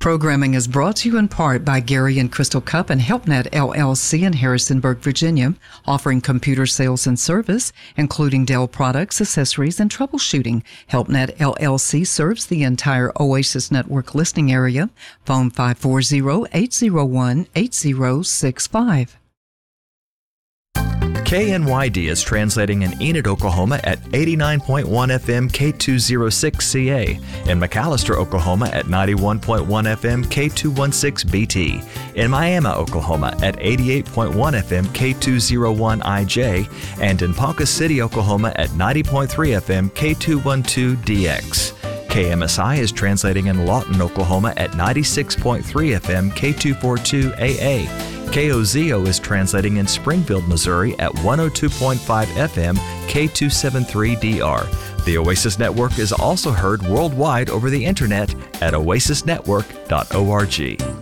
Programming is brought to you in part by Gary and Crystal Cupp and HelpNet LLC in Harrisonburg, Virginia, offering computer sales and service, including Dell products, accessories, and troubleshooting. HelpNet LLC serves the entire Oasis Network listening area. Phone 540-801-8065. KNYD is translating in Enid, Oklahoma at 89.1 FM K206CA, in McAllister, Oklahoma at 91.1 FM K216BT, in Miami, Oklahoma at 88.1 FM K201IJ, and in Ponca City, Oklahoma at 90.3 FM K212DX. KMSI is translating in Lawton, Oklahoma at 96.3 FM K242AA. KOZO is translating in Springfield, Missouri at 102.5 FM K273DR. The Oasis Network is also heard worldwide over the internet at oasisnetwork.org.